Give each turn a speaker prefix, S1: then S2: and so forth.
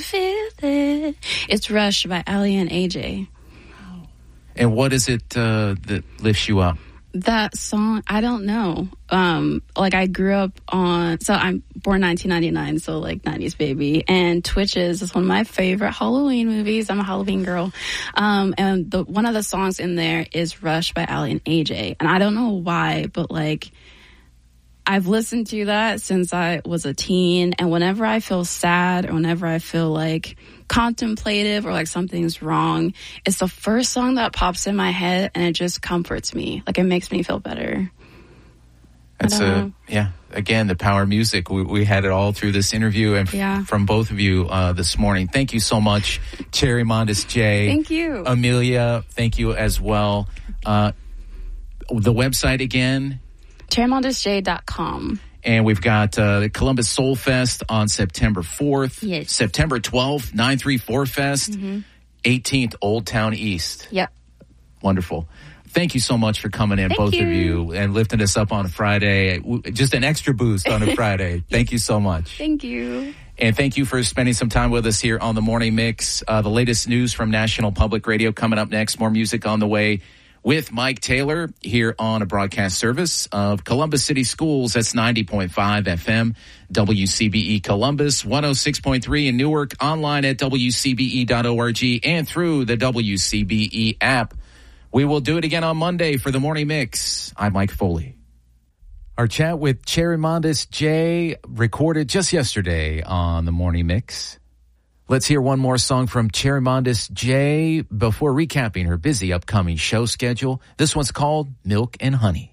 S1: feel it. It's Rush by Ali and AJ.
S2: And what is it that lifts you up?
S1: That song, I don't know. I grew up on, so I'm born 1999, so 90s baby. And Twitches is one of my favorite Halloween movies. I'm a Halloween girl. And one of the songs in there is Rush by Ali and AJ. And I don't know why, but I've listened to that since I was a teen. And whenever I feel sad or whenever I feel contemplative or something's wrong, it's the first song that pops in my head, and it just comforts me. It makes me feel better.
S2: That's again, the power of music. We had it all through this interview and from both of you this morning. Thank you so much, Cherry Mondes J.
S1: Thank you.
S2: Amelia, thank you as well. The website again? CherryMondesJ.com.
S1: And
S2: we've got the Columbus Soul Fest on September 4th.
S1: Yes.
S2: September 12th, 934 Fest. 18th, Old Town East.
S1: Yep.
S2: Wonderful. Thank you so much for coming in, both of you, and lifting us up on a Friday. Just an extra boost on a Friday. Thank you so much.
S1: Thank you.
S2: And thank you for spending some time with us here on the Morning Mix. The latest news from National Public Radio coming up next. More music on the way with Mike Taylor here on a broadcast service of Columbus City Schools. That's 90.5 FM, WCBE Columbus, 106.3 in Newark, online at WCBE.org and through the WCBE app. We will do it again on Monday for the Morning Mix. I'm Mike Foley. Our chat with Cherry Mondes J recorded just yesterday on the Morning Mix. Let's hear one more song from Cherry Mondes J before recapping her busy upcoming show schedule. This one's called Milk and Honey.